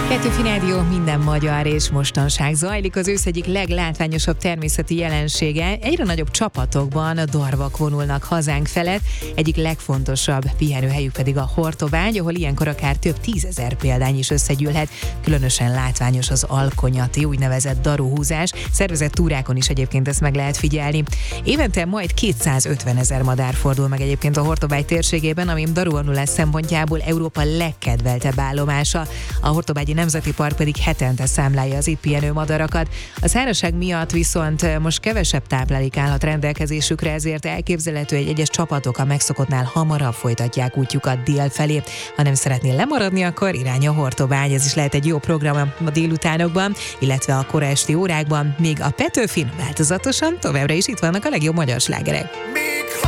Petőfi Rádió, minden magyar és mostanság zajlik. Az ősz egyik leglátványosabb természeti jelensége. Egyre nagyobb csapatokban darvak vonulnak hazánk felett. Egyik legfontosabb pihenőhelyük pedig a Hortobágy, ahol ilyenkor akár több 10 000 példány is összegyűlhet. Különösen látványos az alkonyati, úgynevezett daruhúzás. Szervezett túrákon is egyébként ezt meg lehet figyelni. Évente majd 250 000 madár fordul meg egyébként a Hortobágy térségében, ami daruhonulás szempontjából Európa legkedveltebb állomása. A Hortobágyi Nemzeti Park pedig hetente számlálja az itt pihenő madarakat. A szárazság miatt viszont most kevesebb táplálék állhat rendelkezésükre, ezért elképzelhető, hogy egyes csapatok a megszokottnál hamarabb folytatják útjukat dél felé. Ha nem szeretnél lemaradni, akkor irány a Hortobágy. Ez is lehet egy jó program a délutánokban, illetve a kora esti órákban, míg a Petőfin változatosan továbbra is itt vannak a legjobb magyar slágerek.